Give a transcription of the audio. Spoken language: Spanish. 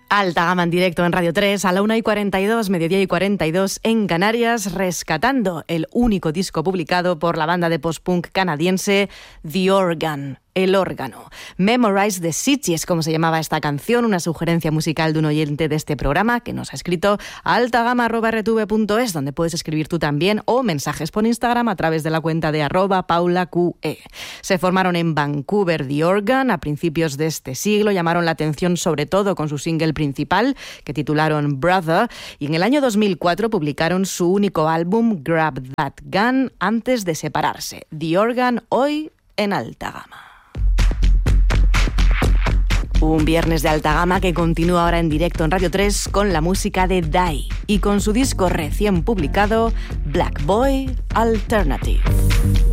Alta Gama en directo en Radio 3 a la 1:42, mediodía y 42 en Canarias, rescatando el único disco publicado por la banda de post-punk canadiense The Organ. El órgano. Memorize the City es como se llamaba esta canción, una sugerencia musical de un oyente de este programa que nos ha escrito a altagama@rtv.es, donde puedes escribir tú también, o mensajes por Instagram a través de la cuenta de @paulaqe. Se formaron en Vancouver The Organ a principios de este siglo, llamaron la atención sobre todo con su single principal, que titularon Brother, y en el año 2004 publicaron su único álbum Grab That Gun antes de separarse. The Organ, hoy en Alta Gama. Un viernes de alta gama que continúa ahora en directo en Radio 3 con la música de Dai y con su disco recién publicado Black Boy Alternative.